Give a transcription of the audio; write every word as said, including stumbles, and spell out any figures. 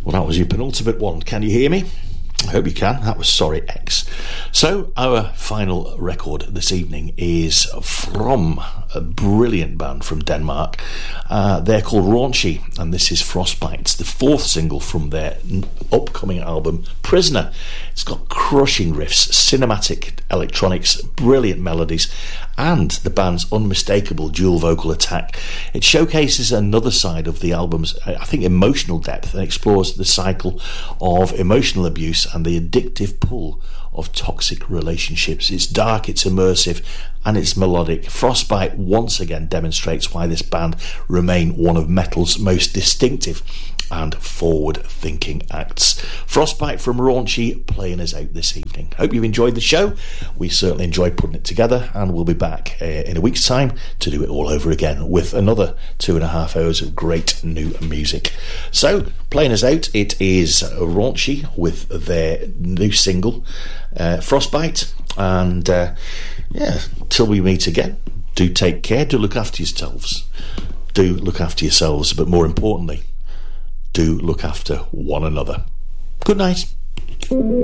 Well, that was your penultimate one. Can you hear me? I hope you can. That was Sorry X. So our final record this evening is from a brilliant band from Denmark. Uh, they're called Raunchy, and this is Frostbite, the fourth single from their upcoming album Prisoner. It's got crushing riffs, cinematic electronics, brilliant melodies, and the band's unmistakable dual vocal attack. It showcases another side of the album's, I think, emotional depth, and explores the cycle of emotional abuse and the addictive pull of toxic relationships. It's dark, it's immersive, and it's melodic. Frostbite once again demonstrates why this band remain one of metal's most distinctive and forward-thinking acts. Frostbite from Raunchy playing us out this evening. Hope you've enjoyed the show. We certainly enjoyed putting it together, and we'll be back uh, in a week's time to do it all over again with another two and a half hours of great new music. So, playing us out, it is Raunchy with their new single, uh, Frostbite, and uh, yeah, till we meet again, do take care, do look after yourselves, do look after yourselves, but more importantly, do look after one another. Good night.